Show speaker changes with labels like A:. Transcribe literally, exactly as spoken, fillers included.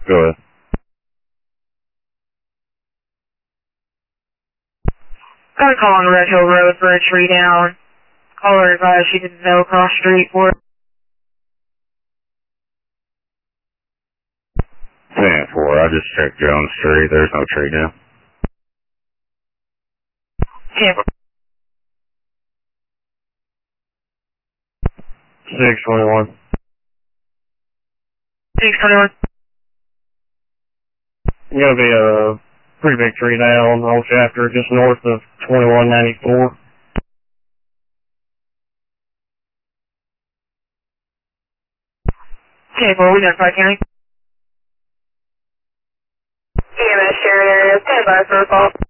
A: Go ahead.
B: I'm calling Red Hill Road for a tree down. Caller advised she didn't know across the street for it.
A: ten four, I just checked Jones Street. There's no tree down.
B: ten four.
A: six twenty-one.
B: six twenty-one.
A: It's going to be a pretty big tree down on Chapter just north of twenty-one ninety-four.
B: ten four, we got Pike County. E M S shared area, stand by for a call.